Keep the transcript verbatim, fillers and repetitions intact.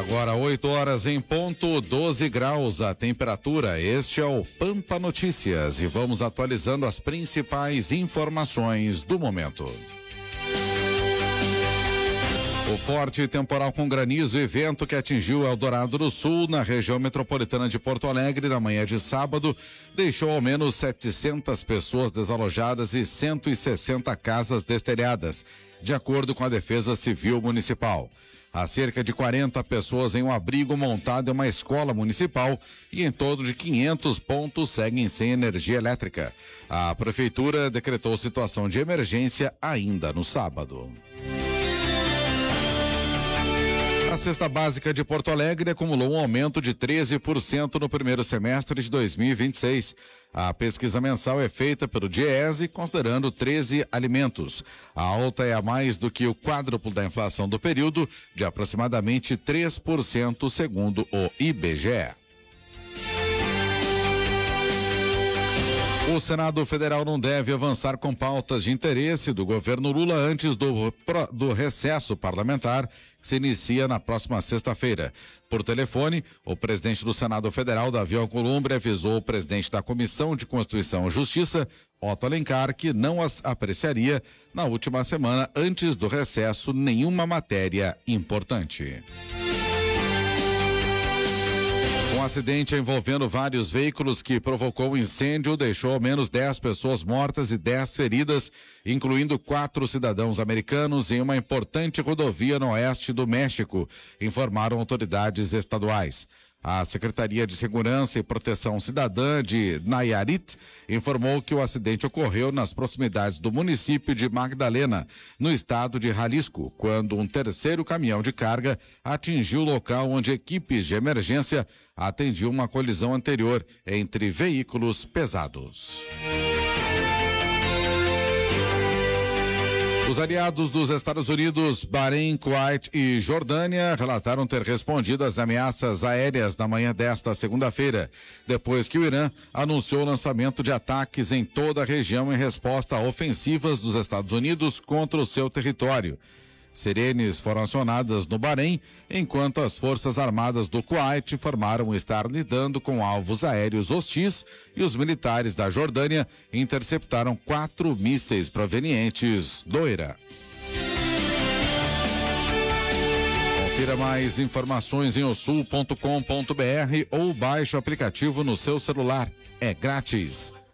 Agora oito horas em ponto, doze graus a temperatura. Este é o Pampa Notícias e vamos atualizando as principais informações do momento. O forte temporal com granizo e vento que atingiu Eldorado do Sul, na região metropolitana de Porto Alegre, na manhã de sábado, deixou ao menos setecentas pessoas desalojadas e cento e sessenta casas destelhadas, de acordo com a Defesa Civil Municipal. Há cerca de quarenta pessoas em um abrigo montado em uma escola municipal e em torno de quinhentos pontos seguem sem energia elétrica. A prefeitura decretou situação de emergência ainda no sábado. A cesta básica de Porto Alegre acumulou um aumento de treze por cento no primeiro semestre de dois mil e vinte e seis. A pesquisa mensal é feita pelo DIEESE, considerando treze alimentos. A alta é a mais do que o quádruplo da inflação do período, de aproximadamente três por cento, segundo o I B G E. O Senado Federal não deve avançar com pautas de interesse do governo Lula antes do, do recesso parlamentar, que se inicia na próxima sexta-feira. Por telefone, o presidente do Senado Federal, Davi Alcolumbre, avisou o presidente da Comissão de Constituição e Justiça, Otto Alencar, que não as apreciaria na última semana, antes do recesso, nenhuma matéria importante. Um acidente envolvendo vários veículos que provocou um incêndio deixou ao menos dez pessoas mortas e dez feridas, incluindo quatro cidadãos americanos em uma importante rodovia no oeste do México, informaram autoridades estaduais. A Secretaria de Segurança e Proteção Cidadã de Nayarit informou que o acidente ocorreu nas proximidades do município de Magdalena, no estado de Jalisco, quando um terceiro caminhão de carga atingiu o local onde equipes de emergência atendiam uma colisão anterior entre veículos pesados. Os aliados dos Estados Unidos, Bahrein, Kuwait e Jordânia relataram ter respondido às ameaças aéreas na manhã desta segunda-feira, depois que o Irã anunciou o lançamento de ataques em toda a região em resposta a ofensivas dos Estados Unidos contra o seu território. Sirenes foram acionadas no Bahrein, enquanto as Forças Armadas do Kuwait informaram estar lidando com alvos aéreos hostis e os militares da Jordânia interceptaram quatro mísseis provenientes do Irã. Confira mais informações em osul ponto com ponto br ou baixe o aplicativo no seu celular. É grátis.